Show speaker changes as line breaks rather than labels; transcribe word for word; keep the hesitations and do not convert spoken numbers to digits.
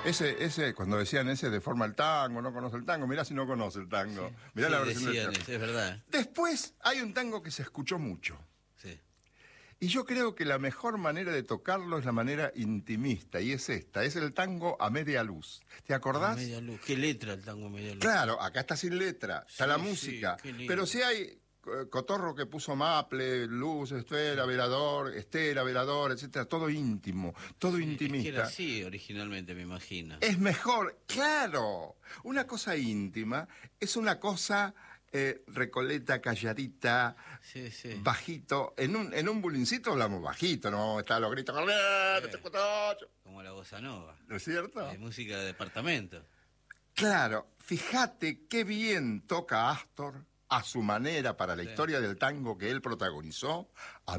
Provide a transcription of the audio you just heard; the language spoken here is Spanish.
Ese, ese, cuando decían ese deforma el tango, no conoce el tango, mirá si no conoce el tango.
Sí,
Mirá
sí,
la versión del
decían
tango.
eso, es verdad.
Después hay un tango que se escuchó mucho.
Sí.
Y yo creo que la mejor manera de tocarlo es la manera intimista, y es esta, es el tango a media luz. ¿Te
A
acordás?
media luz. ¿Qué letra el tango a media luz?
Claro, acá está sin letra, está
Sí,
la
sí,
música,
qué lindo.
pero si hay eh, cotorro que puso maple, luz, esfera, velador, estera, velador, etcétera, todo íntimo, todo
Sí, es que era
intimista.
así originalmente, me imagino.
Es mejor, claro. Una cosa íntima es una cosa eh, recoleta, calladita,
Sí, sí.
bajito. En un, en un bulincito hablamos bajito, no está los gritos,
Sí.
¿no
Como la bossa nova.
es cierto?
Es música de departamento.
Claro, fíjate qué bien toca Astor a su manera para la
Sí.
historia del tango que él protagonizó. A